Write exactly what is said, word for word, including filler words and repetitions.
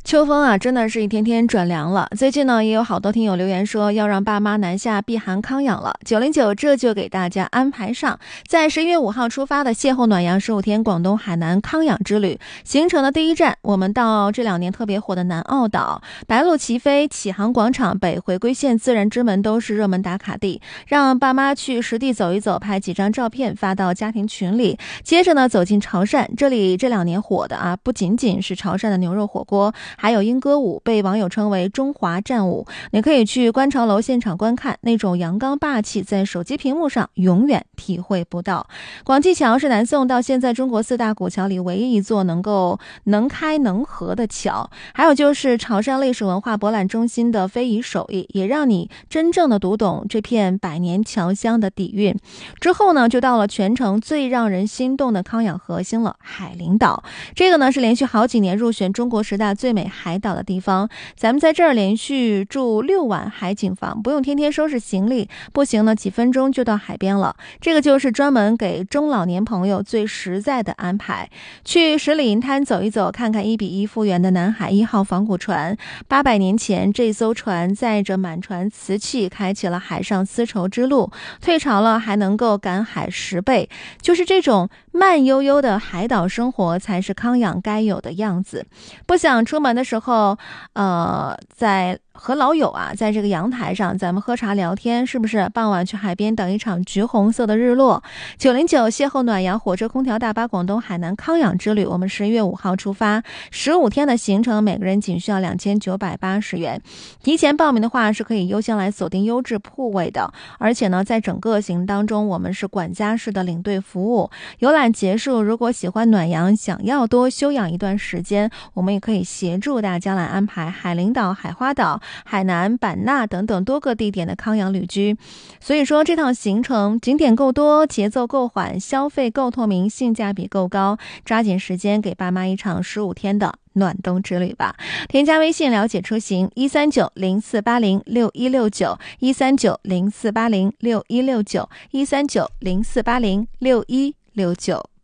秋风啊，真的是一天天转凉了。最近呢，也有好多听友留言说要让爸妈南下避寒康养了。九零九这就给大家安排上，在十一月五号出发的邂逅暖阳十五天广东海南康养之旅。行程的第一站，我们到这两年特别火的南澳岛，白鹭齐飞、启航广场、北回归线自然之门都是热门打卡地，让爸妈去实地走一走，拍几张照片发到家庭群里。接着呢，走进潮汕，这里这两年火的啊，不仅仅是潮汕的牛肉火锅，还有莺歌舞，被网友称为中华战舞。你可以去观潮楼现场观看，那种阳刚霸气在手机屏幕上永远体会不到。广济桥是南宋到现在中国四大古桥里唯一一座能够能开能合的桥。还有就是潮汕历史文化博览中心的非遗手艺，也让你真正的读懂这片百年侨乡的底蕴。之后呢，就到了全程最让人心动的康养核心了，海陵岛。这个呢是连续好几年入选中国十大最美海岛的地方，咱们在这儿连续住六晚海景房，不用天天收拾行李，不行呢几分钟就到海边了。这个就是专门给中老年朋友最实在的安排。去十里银滩走一走，看看一比一复原的南海一号仿古船。八百年前，这艘船载着满船瓷器，开启了海上丝绸之路。退潮了还能够赶海十倍，就是这种慢悠悠的海岛生活才是康养该有的样子。不想出门的时候，呃，在和老友啊，在这个阳台上，咱们喝茶聊天，是不是？傍晚去海边等一场橘红色的日落。九零九邂逅暖阳火车空调大巴广东海南康养之旅，我们十一月五号出发，十五天的行程，每个人仅需要两千九百八十元。提前报名的话，是可以优先来锁定优质铺位的。而且呢，在整个行当中，我们是管家式的领队服务。游览结束，如果喜欢暖阳，想要多休养一段时间，我们也可以协助大家来安排海陵岛、海花岛、海南、版纳等等多个地点的康养旅居。所以说，这趟行程景点够多，节奏够缓，消费够透明，性价比够高，抓紧时间给爸妈一场十五天的暖冬之旅吧。添加微信了解出行一三九零四八零六一六九一三九零四八零六一六九一三九零四八零六一六九。